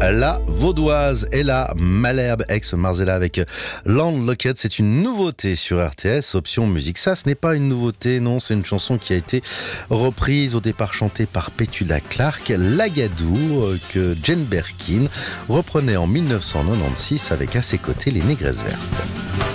la Vaudoise et la Malherbe ex-Marzella avec Landlocked. C'est une nouveauté sur RTS, option musique. Ça, ce n'est pas une nouveauté, non, c'est une chanson qui a été reprise au départ chantée par Petula Clark, Lagadou, que Jane Birkin reprenait en 1996 avec à ses côtés les Négresses Vertes.